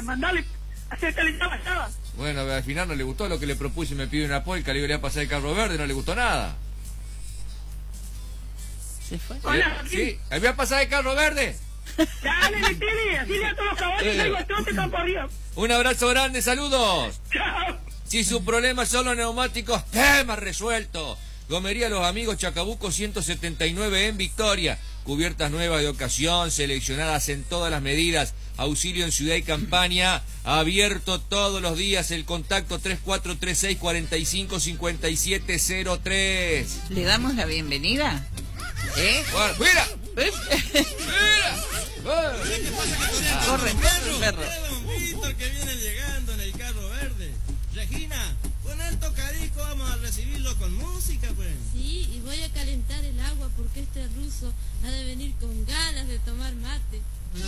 mandale, acércale la pasada. Bueno, al final no le gustó lo que le propuse y me pide una polka, le iba a pasar el carro verde, no le gustó nada. ¿Se fue? Hola, Sí, ¿me voy a pasar el carro verde? Dale, metele, así a todos los caballos, traigo a todos campo arriba. Un abrazo grande, saludos. Chao. Si su problema son los neumáticos, tema resuelto. Gomería Los Amigos, Chacabuco 179 en Victoria. Cubiertas nuevas de ocasión, seleccionadas en todas las medidas. Auxilio en ciudad y campaña. Abierto todos los días. El contacto 3436-455703. ¿Le damos la bienvenida? Bueno, ¡mira! ¡Mira! Corre, perro.